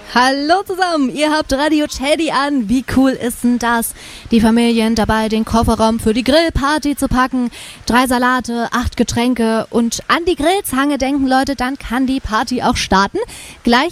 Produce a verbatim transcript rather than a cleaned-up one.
Hallo zusammen, ihr habt Radio Teddy an. Wie cool ist denn das? Die Familien dabei, den Kofferraum für die Grillparty zu packen. Drei Salate, acht Getränke und an die Grillzange denken, Leute, dann kann die Party auch starten. Gleich